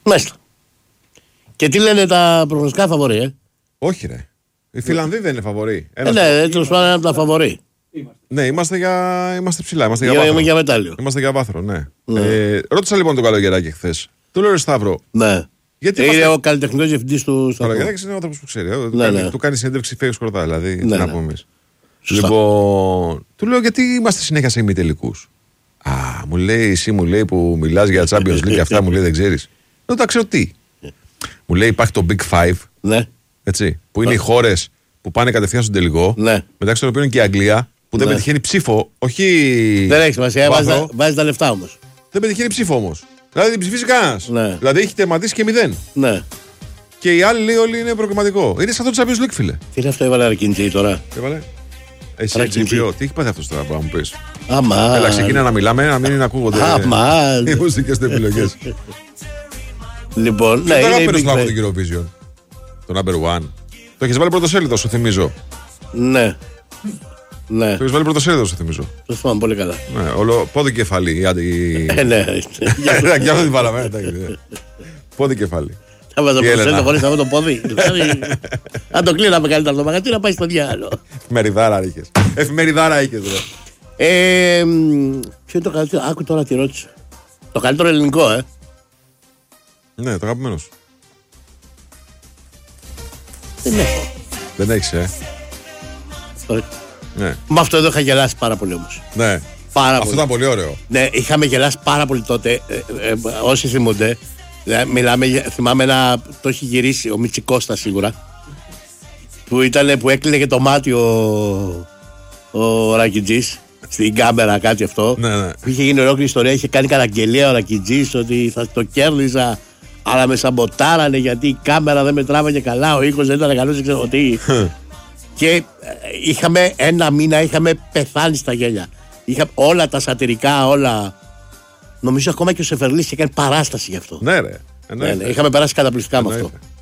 Μάλιστα. Και τι λένε τα προγνωστικά φαβορί, Όχι, ρε. Οι Φιλανδοί δεν είναι φαβορί. Ναι, τέλος πάντων είναι από τα φαβορί. Ναι, είμαστε ψηλά. Είμαστε για μετάλλιο. Είμαστε για βάθρο, ναι. Ρώτησα λοιπόν τον Καλογεράκη χθες. Του λέω, ρε Σταύρο. Ναι. Γιατί είναι ο καλλιτεχνικός διευθυντής του Σταύρο. Ο Καλογεράκης είναι ο άνθρωπος που ξέρει. Του κάνει συνέντευξη φέγγι σκορδά, δηλαδή. Τι να πούμε εμείς. Λοιπόν, του λέω, γιατί είμαστε συνέχεια σε ημιτελικούς. Μου λέει, εσύ μου λέει που μιλάς για Champions League, αυτά μου λέει δεν ξέρεις. Δεν τα ξέρω τι. Μου λέει, υπάρχει το Big Five. Ναι. Έτσι, που είναι οι χώρες που πάνε κατευθείαν στον τελικό. Ναι. Μεταξύ των οποίων και η Αγγλία, που δεν πετυχαίνει ψήφο, όχι. Δεν έχει σημασία, βάζει τα λεφτά όμως. Δεν πετυχαίνει ψήφο όμως. Δηλαδή δεν ψηφίζει κανένας. Ναι. Δηλαδή έχει τερματίσει και 0. Ναι. Και οι άλλοι λέει όλοι είναι προκριματικό. Είναι σαν το Champions League, φίλε. Τι είναι αυτό, έβαλε Αρκίντζι τώρα. Έβαλε. Εσύ GPO, τι έχει πάθει αυτό τώρα που να μου πει. Αμά. Έλα, ξεκινά να μιλάμε, να μην ακούγονται. Αμά. Οι μουσικές επιλογές. Λοιπόν, ναι. Το αγαπημένο σου από την Eurovision. Το number one. Το έχεις βάλει πρωτοσέλιδο, σου θυμίζω. Ναι. Ναι. Το έχεις βάλει πρωτοσέλιδο, σου θυμίζω. Το θυμάμαι πολύ καλά. Ναι, πόδι κεφαλή. Ναι. Για αυτό την βάλαμε. Πόδι κεφαλή. Θα βάζω πρωτοσέλιδο χωρίς αυτό το πόδι. Αν το κλείναμε καλύτερα το μαγαζί να πάει στο διάλογο. Εφημεριδάρα είχες. Ποιο είναι το καλύτερο, άκου τώρα τη ρώτηση. Το καλύτερο ελληνικό, Ναι, το αγαπημένο σου. Δεν έχω. Δεν έχεις, Ναι. Με αυτό εδώ είχα γελάσει πάρα πολύ όμως. Ναι. Αυτό ήταν πολύ ωραίο. Ναι, είχαμε γελάσει πάρα πολύ τότε. Όσοι θυμούνται, θυμάμαι το έχει γυρίσει ο Μητσικώστας σίγουρα. Που έκλειγε και το μάτι ο Ρακιτζής στην κάμερα, κάτι αυτό. Ναι. Που είχε γίνει ολόκληρη ιστορία, είχε κάνει καταγγελία ο Ρακιτζής ότι θα το κέρδιζα, αλλά με σαμποτάρανε γιατί η κάμερα δεν μετράβανε καλά, ο ήχος δεν ήταν καλός, δεν ξέρω τι. Και είχαμε ένα μήνα, είχαμε πεθάνει στα γέλια. Είχαμε όλα τα σατυρικά, όλα. Νομίζω ακόμα και ο Σεφερλής είχε κάνει παράσταση γι' αυτό. Ναι, ρε. Ναι, είχαμε περάσει καταπληκτικά με αυτό.